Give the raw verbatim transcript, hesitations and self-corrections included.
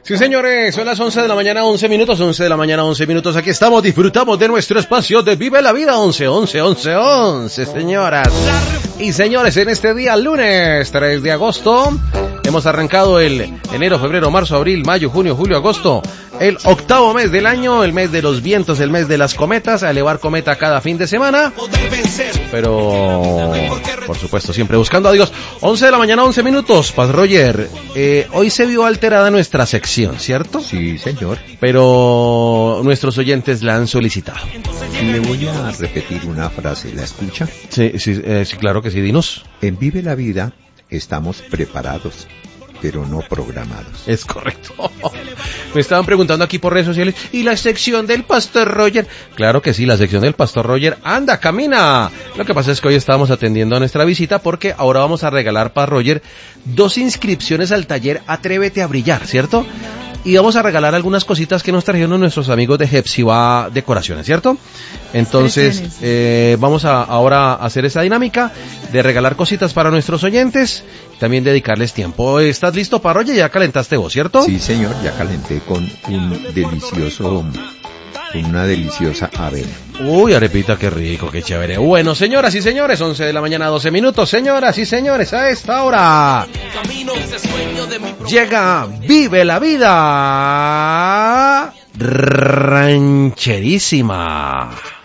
Sí, señores, son las once de la mañana, once minutos, once de la mañana, once minutos. Aquí estamos, disfrutamos de nuestro espacio de Vive la Vida, once, once, once, once, señoras y señores, en este día, lunes tres de agosto, hemos arrancado el enero, febrero, marzo, abril, mayo, junio, julio, agosto, el octavo mes del año, el mes de los vientos, el mes de las cometas, a elevar cometa cada fin de semana, pero, por supuesto, siempre buscando a Dios. once de la mañana, once minutos, Paz Roger, eh, hoy se vio alterada nuestra sección, ¿cierto? Sí, señor. Pero nuestros oyentes la han solicitado. Le voy a repetir una frase, ¿la escucha? Sí, sí, eh, sí, claro que sí, dinos. En Vive la Vida estamos preparados, pero no programados. Es correcto. Me estaban preguntando aquí por redes sociales, ¿y la sección del Pastor Roger? Claro que sí, la sección del Pastor Roger, anda, camina. Lo que pasa es que hoy estábamos atendiendo a nuestra visita porque ahora vamos a regalar para Roger dos inscripciones al taller Atrévete a Brillar, ¿cierto? Y vamos a regalar algunas cositas que nos trajeron nuestros amigos de Hepzibah Decoraciones, ¿cierto? Entonces, eh, vamos a ahora a hacer esa dinámica de regalar cositas para nuestros oyentes, también dedicarles tiempo. ¿Estás listo, Parroya? Ya calentaste vos, ¿cierto? Sí, señor, ya calenté con un delicioso, una deliciosa avena. Uy, arepita, qué rico, qué chévere. Bueno, señoras y señores, once de la mañana, doce minutos. Señoras y señores, a esta hora llega Vive la Vida Rancherísima.